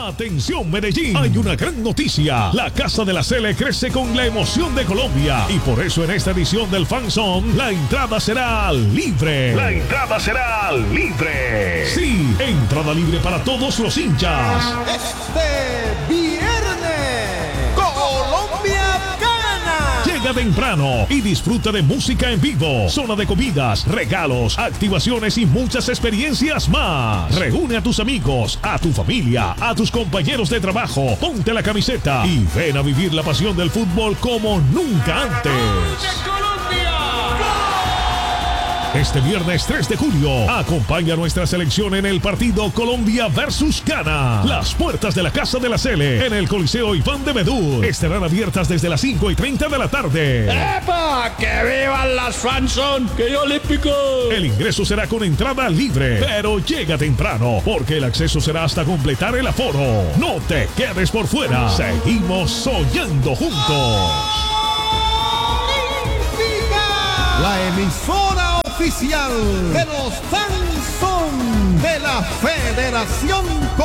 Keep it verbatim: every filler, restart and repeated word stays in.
Atención Medellín, hay una gran noticia. La Casa de la Cele crece con la emoción de Colombia y por eso en esta edición del Fan Zone la entrada será libre. La entrada será libre. Sí, entrada libre para todos los hinchas. Este viernes, Colombia gana. Llega temprano y disfruta de música en vivo, zona de comidas, regalos, activaciones y muchas experiencias más. Reúne a tus amigos, a tu familia, a tus compañeros de trabajo, ponte la camiseta y ven a vivir la pasión del fútbol como nunca antes. Este viernes tres de julio, acompaña a nuestra selección en el partido Colombia versus Ghana. Las puertas de la Casa de la Cele en el Coliseo Iván de Medú estarán abiertas desde las cinco y treinta de la tarde. ¡Epa! ¡Que vivan las fanzone! ¡Que olímpico! El ingreso será con entrada libre, pero llega temprano, porque el acceso será hasta completar el aforo. No te quedes por fuera. Seguimos soñando juntos. La emisora oficial de los Fanzone de la Federación